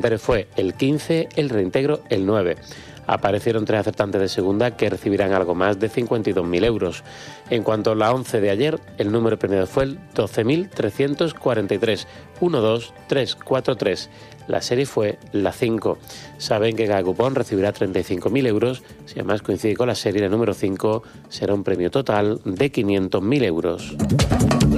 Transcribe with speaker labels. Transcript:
Speaker 1: anterior fue el 15, el reintegro el 9. Aparecieron 3 acertantes de segunda que recibirán algo más de 52.000 euros. En cuanto a la 11 de ayer, el número premiado fue el 12.343, 12343. La serie fue la 5. Saben que cada cupón recibirá 35.000 euros. Si además coincide con la serie, el número 5 será un premio total de 500.000 euros.